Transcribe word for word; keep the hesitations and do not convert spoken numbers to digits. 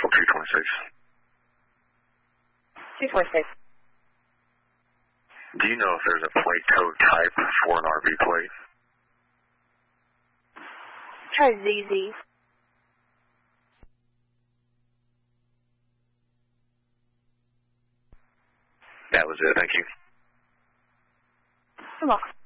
two twenty-six. two twenty-six. Do you know if there's a plate code type for an R V plate? Try Z Z. That was it, thank you. You're welcome.